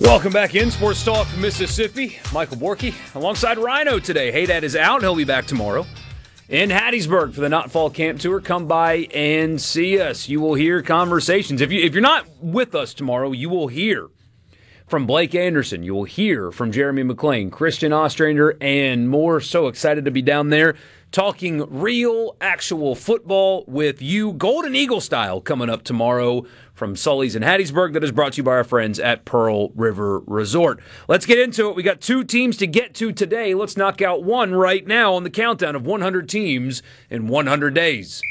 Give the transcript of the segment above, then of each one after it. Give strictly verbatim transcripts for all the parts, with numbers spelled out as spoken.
Welcome back in Sports Talk Mississippi. Michael Borky alongside Rhino today. Haydad is out. He'll be back tomorrow in Hattiesburg for the Not Fall Camp Tour. Come by and see us. You will hear conversations. If, you, if you're not with us tomorrow, you will hear from Blake Anderson. You will hear from Jeremy McClain, Christian Ostrander, and more. So excited to be down there talking real, actual football with you. Golden Eagle style coming up tomorrow from Sully's in Hattiesburg. That is brought to you by our friends at Pearl River Resort. Let's get into it. We got two teams to get to today. Let's knock out one right now on the countdown of one hundred teams in one hundred days.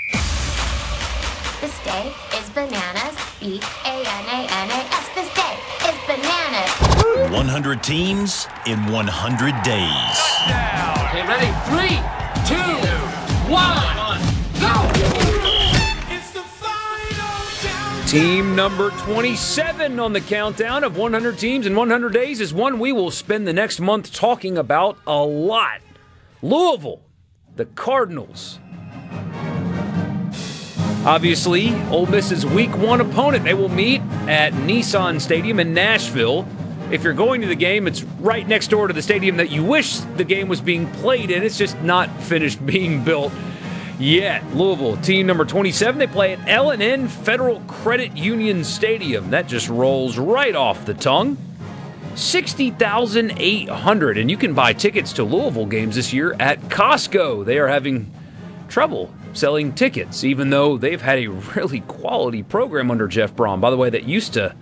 This day is bananas. B A N A N A S. This day is bananas. one hundred teams in one hundred days. Touchdown. Okay, ready? Three, two, one, go! It's the final countdown. Team number twenty-seven on the countdown of one hundred teams in one hundred days is one we will spend the next month talking about a lot. Louisville, the Cardinals. Obviously, Ole Miss's week one opponent. They will meet at Nissan Stadium in Nashville. If you're going to the game, it's right next door to the stadium that you wish the game was being played in. It's just not finished being built yet. Louisville, team number twenty-seven. They play at L and N Federal Credit Union Stadium. That just rolls right off the tongue. sixty thousand eight hundred, and you can buy tickets to Louisville games this year at Costco. They are having trouble selling tickets, even though they've had a really quality program under Jeff Brom. By the way, that used to,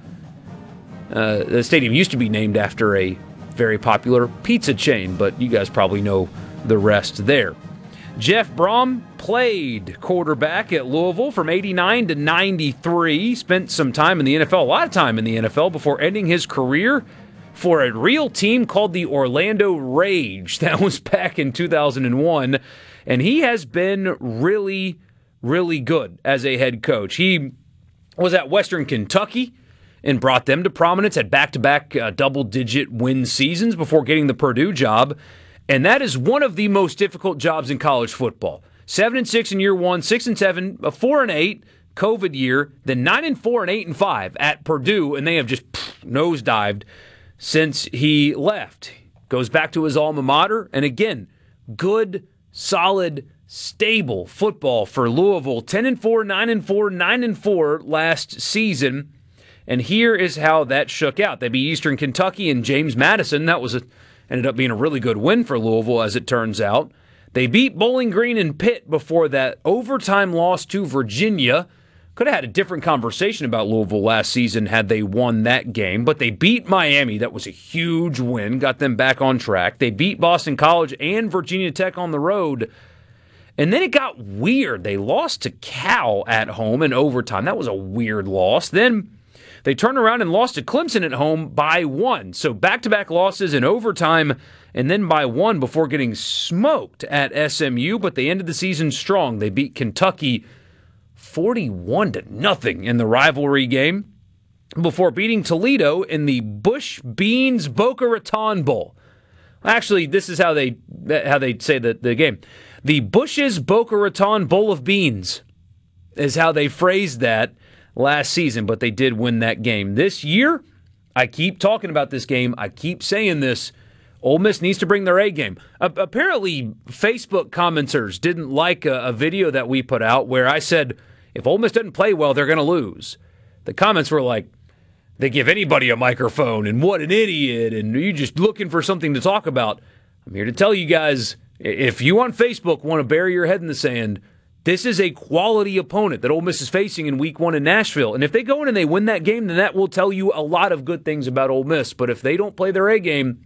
uh, the stadium used to be named after a very popular pizza chain, but you guys probably know the rest there. Jeff Brom played quarterback at Louisville from eighty-nine to ninety-three, spent some time in the N F L, a lot of time in the N F L, before ending his career for a real team called the Orlando Rage. That was back in two thousand one. And he has been really, really good as a head coach. He was at Western Kentucky and brought them to prominence, had back-to-back uh, double-digit win seasons before getting the Purdue job. And that is one of the most difficult jobs in college football. Seven and six in year one, six and seven, a four and eight COVID year, then nine and four and eight and five at Purdue, and they have just pff, nosedived since he left. Goes back to his alma mater, and again, good, solid, stable football for Louisville. ten and four, nine and four, nine and four last season. And here is how that shook out. They beat Eastern Kentucky and James Madison. That was a, ended up being a really good win for Louisville, as it turns out. They beat Bowling Green and Pitt before that overtime loss to Virginia. Could have had a different conversation about Louisville last season had they won that game, but they beat Miami. That was a huge win, got them back on track. They beat Boston College and Virginia Tech on the road, and then it got weird. They lost to Cal at home in overtime. That was a weird loss. Then they turned around and lost to Clemson at home by one. So back-to-back losses in overtime and then by one before getting smoked at S M U, but they ended the season strong. They beat Kentucky forty-one to nothing in the rivalry game before beating Toledo in the Bush Beans Boca Raton Bowl. Actually, this is how they how they say the, the game. The Bush's Boca Raton Bowl of Beans is how they phrased that last season, but they did win that game. This year, I keep talking about this game. I keep saying this. Ole Miss needs to bring their A game. Uh, apparently, Facebook commenters didn't like a, a video that we put out where I said, if Ole Miss doesn't play well, they're going to lose. The comments were like, they give anybody a microphone, and what an idiot, and you're just looking for something to talk about. I'm here to tell you guys, if you on Facebook want to bury your head in the sand, this is a quality opponent that Ole Miss is facing in week one in Nashville. And if they go in and they win that game, then that will tell you a lot of good things about Ole Miss. But if they don't play their A game,